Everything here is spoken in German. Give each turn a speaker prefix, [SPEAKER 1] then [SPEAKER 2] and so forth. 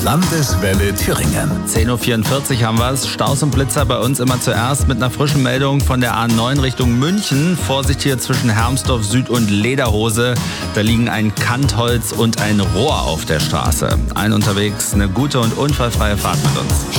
[SPEAKER 1] Landeswelle Thüringen.
[SPEAKER 2] 10.44 Uhr haben wir es. Staus und Blitzer bei uns immer zuerst mit einer frischen Meldung von der A9 Richtung München. Vorsicht hier zwischen Hermsdorf Süd und Lederhose. Da liegen ein Kantholz und ein Rohr auf der Straße. Allen unterwegs eine gute und unfallfreie Fahrt mit uns.